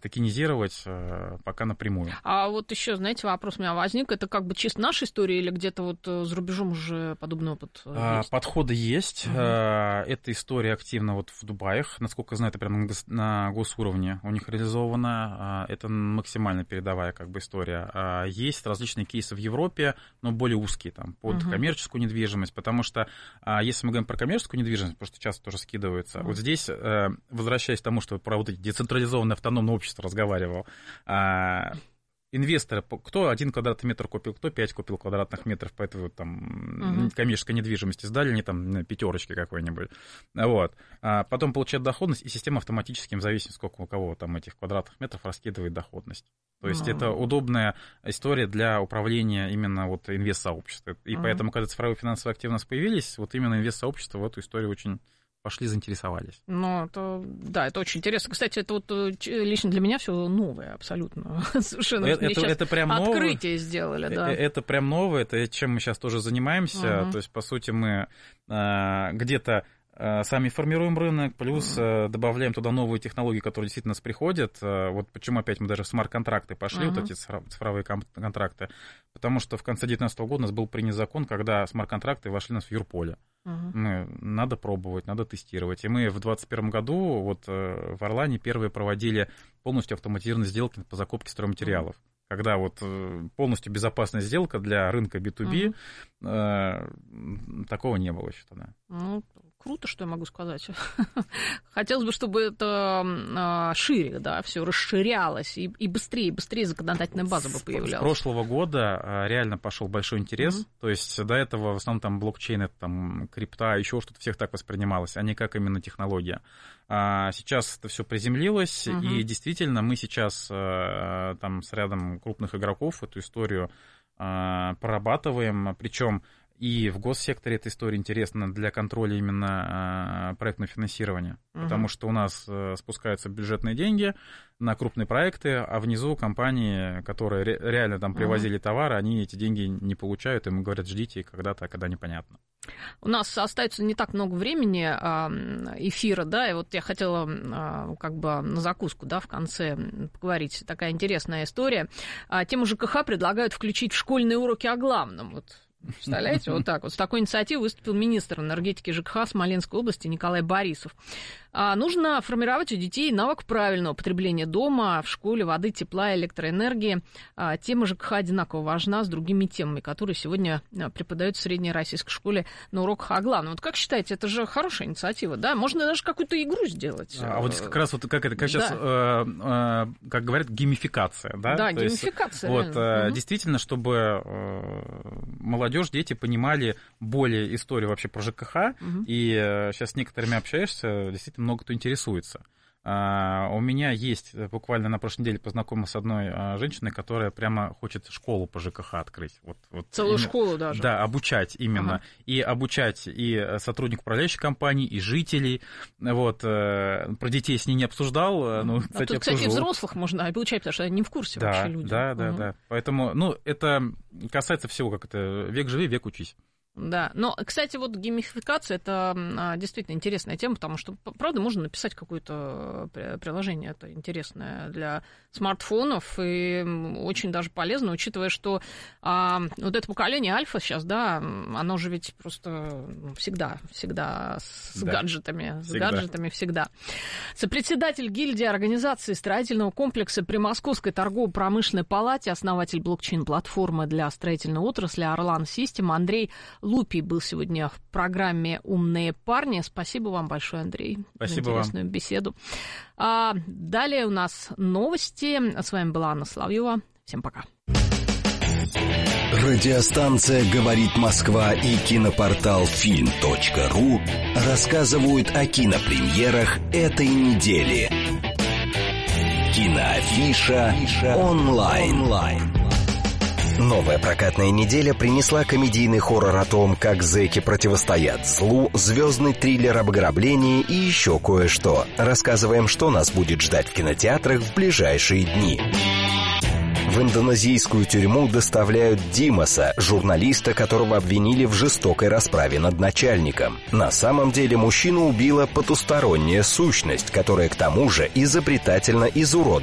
токенизировать пока напрямую. А вот еще, знаете, вопрос у меня возник. Это как бы чисто наша история или где-то вот за рубежом уже подобный опыт есть? Подходы есть. Эта история активно вот в Дубаях. Насколько я знаю, это прямо на госуровне у них реализовано. Это максимально передовая как бы история. Есть различные кейсы в Европе, но более узкие, там, под коммерческую недвижимость, потому что если мы говорим про коммерческую недвижимость, потому что часто тоже скидывается, вот здесь, возвращаясь к тому, что про вот эти децентрализованное автономное общество разговаривал, инвесторы, кто 1 квадратный метр купил, кто 5 купил квадратных метров по этой вот, там, коммерческой недвижимости, сдали они там на пятерочке какой-нибудь. Вот. Потом получают доходность, и система автоматически, в зависимости, сколько у кого там этих квадратных метров, раскидывает доходность. То есть это удобная история для управления именно вот инвест-сообществом. И поэтому, когда цифровые финансовые активности появились, вот именно инвест-сообщества в эту историю очень пошли, заинтересовались. Ну, это очень интересно. Кстати, это вот лично для меня все новое абсолютно. Совершенно. Это прям открытие новое, сделали, да. Это прям новое, это чем мы сейчас тоже занимаемся. То есть, по сути, мы где-то сами формируем рынок, плюс добавляем туда новые технологии, которые действительно нас приходят. Вот почему опять мы даже в смарт-контракты пошли, вот эти цифровые контракты. Потому что в конце 2019 года у нас был принят закон, когда смарт-контракты вошли у нас в Юрполе. Надо пробовать, надо тестировать. И мы в 2021 году вот в Орлане первые проводили полностью автоматизированные сделки по закупке стройматериалов. Когда вот полностью безопасная сделка для рынка B2B, такого не было еще тогда. Ну, круто, что я могу сказать. Хотелось бы, чтобы это шире, да, все расширялось, и быстрее законодательная база бы появлялась. С прошлого года реально пошел большой интерес. То есть до этого в основном там блокчейн, это там крипта, еще что-то всех так воспринималось, а не как именно технология. Сейчас это все приземлилось, и действительно мы сейчас там с рядом крупных игроков эту историю прорабатываем, причем и в госсекторе эта история интересна для контроля именно проектного финансирования, потому что у нас спускаются бюджетные деньги на крупные проекты, а внизу компании, которые реально там привозили товары, они эти деньги не получают, им говорят, ждите когда-то, когда непонятно. У нас остается не так много времени эфира, да, и вот я хотела как бы на закуску, да, в конце поговорить. Такая интересная история. Тему ЖКХ предлагают включить в школьные уроки о главном. Вот. Представляете, вот так вот. С такой инициативой выступил министр энергетики ЖКХ Смоленской области Николай Борисов. Нужно формировать у детей навык правильного потребления дома, в школе, воды, тепла, электроэнергии. Тема ЖКХ одинаково важна с другими темами, которые сегодня преподают в средней российской школе на уроках о главном. Вот как считаете, это же хорошая инициатива, да? Можно даже какую-то игру сделать. А вот здесь как раз вот как сейчас, как говорят, геймификация, да? Да, геймификация. Вот, действительно, чтобы молодежь, дети понимали более историю вообще про ЖКХ, и сейчас с некоторыми общаешься, действительно много кто интересуется. У меня есть, буквально на прошлой неделе познакомился с одной женщиной, которая прямо хочет школу по ЖКХ открыть. Вот целую именно, школу даже. Да, обучать именно. И обучать и сотрудников управляющей компании, и жителей. Вот. Про детей с ней не обсуждал. Но, кстати, тут, кстати, взрослых можно обучать, потому что они не в курсе вообще люди. Да. Поэтому, это касается всего, как это, век живи, век учись. Да, но, кстати, вот геймификация – это действительно интересная тема, потому что, правда, можно написать какое-то приложение, это интересное для смартфонов, и очень даже полезно, учитывая, что вот это поколение альфа сейчас, да, оно же ведь просто всегда с гаджетами, всегда. Сопредседатель гильдии организации строительного комплекса при Московской торгово-промышленной палате, основатель блокчейн-платформы для строительной отрасли Орлан Систем Андрей Лупий был сегодня в программе «Умные парни». Спасибо вам большое, Андрей, за интересную беседу. Далее у нас новости. С вами была Анна Соловьева. Всем пока. Радиостанция «Говорит Москва» и кинопортал film.ru рассказывают о кинопремьерах этой недели. Киноафиша онлайн. Новая прокатная неделя принесла комедийный хоррор о том, как зэки противостоят злу, звездный триллер об ограблении и еще кое-что. Рассказываем, что нас будет ждать в кинотеатрах в ближайшие дни. В индонезийскую тюрьму доставляют Димаса, журналиста, которого обвинили в жестокой расправе над начальником. На самом деле мужчину убила потусторонняя сущность, которая к тому же изобретательно изуродовала